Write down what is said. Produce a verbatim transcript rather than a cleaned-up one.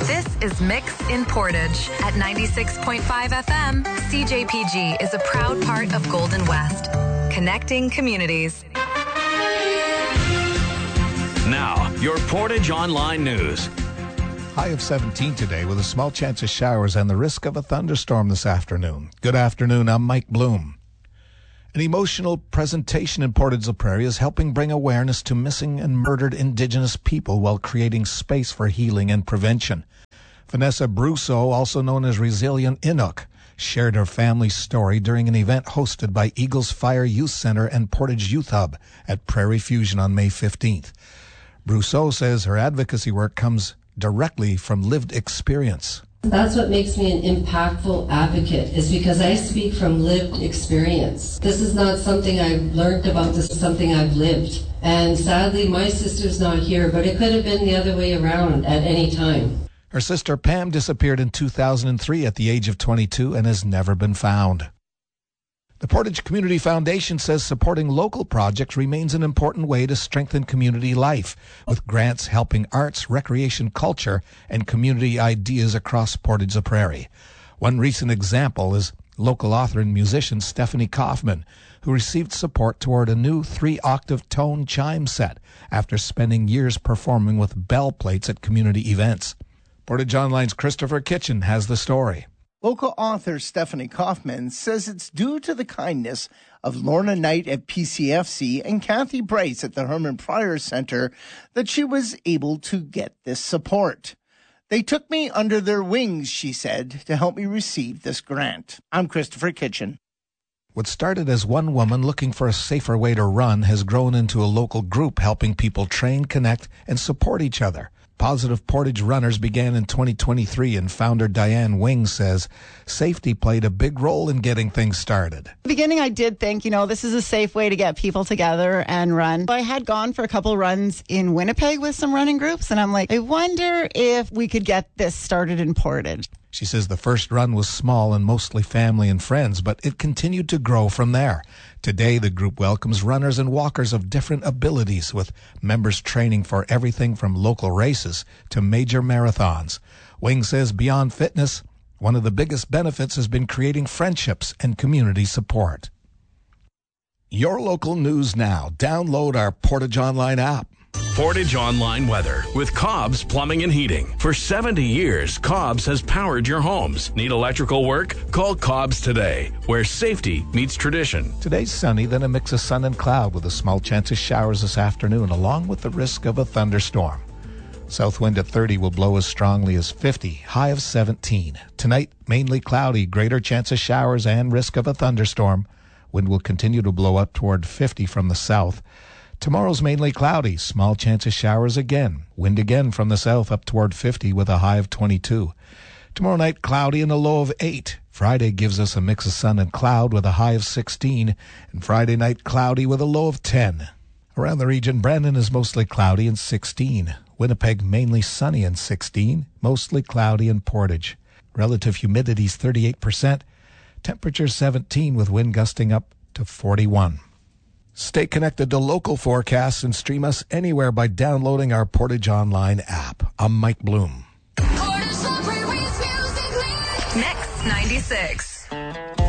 This is Mix in Portage. At ninety-six point five F M, C J P G is a proud part of Golden West, connecting communities. Now, your Portage Online News. High of seventeen today with a small chance of showers and the risk of a thunderstorm this afternoon. Good afternoon, I'm Mike Bloom. An emotional presentation in Portage la Prairie is helping bring awareness to missing and murdered Indigenous people while creating space for healing and prevention. Vanessa Brousseau, also known as Resilient Inuk, shared her family's story during an event hosted by Eagles Fire Youth Center and Portage Youth Hub at Prairie Fusion on May fifteenth. Brousseau says her advocacy work comes directly from lived experience. That's what makes me an impactful advocate, is because I speak from lived experience. This is not something I've learned about, this is something I've lived. And sadly, my sister's not here, but it could have been the other way around at any time. Her sister Pam disappeared in two thousand three at the age of twenty-two and has never been found. The Portage Community Foundation says supporting local projects remains an important way to strengthen community life, with grants helping arts, recreation, culture, and community ideas across Portage la Prairie. One recent example is local author and musician Stephanie Kaufman, who received support toward a new three-octave tone chime set after spending years performing with bell plates at community events. Portage Online's Christopher Kitchen has the story. Local author Stephanie Kaufman says it's due to the kindness of Lorna Knight at P C F C and Kathy Bryce at the Herman Pryor Center that she was able to get this support. They took me under their wings, she said, to help me receive this grant. I'm Christopher Kitchen. What started as one woman looking for a safer way to run has grown into a local group helping people train, connect, and support each other. Positive Portage Runners began in twenty twenty-three, and founder Diane Wing says safety played a big role in getting things started. At the beginning, I did think, you know, this is a safe way to get people together and run. I had gone for a couple runs in Winnipeg with some running groups, and I'm like, I wonder if we could get this started in Portage. She says the first run was small and mostly family and friends, but it continued to grow from there. Today, the group welcomes runners and walkers of different abilities, with members training for everything from local races to major marathons. Wing says beyond fitness, one of the biggest benefits has been creating friendships and community support. Your local news now. Download our Portage Online app. Portage Online Weather with Cobb's Plumbing and Heating. For seventy years, Cobb's has powered your homes. Need electrical work? Call Cobb's today, where safety meets tradition. Today's sunny, then a mix of sun and cloud with a small chance of showers this afternoon, along with the risk of a thunderstorm. South wind at thirty will blow as strongly as fifty, high of seventeen. Tonight, mainly cloudy, greater chance of showers and risk of a thunderstorm. Wind will continue to blow up toward fifty from the south. Tomorrow's mainly cloudy, small chance of showers again. Wind again from the south up toward fifty with a high of twenty-two. Tomorrow night cloudy and a low of eight. Friday gives us a mix of sun and cloud with a high of sixteen. And Friday night cloudy with a low of ten. Around the region, Brandon is mostly cloudy and sixteen. Winnipeg mainly sunny and sixteen. Mostly cloudy in Portage. Relative humidity is thirty-eight percent. Temperature seventeen with wind gusting up to forty-one. Stay connected to local forecasts and stream us anywhere by downloading our Portage Online app. I'm Mike Bloom. Mix ninety-six.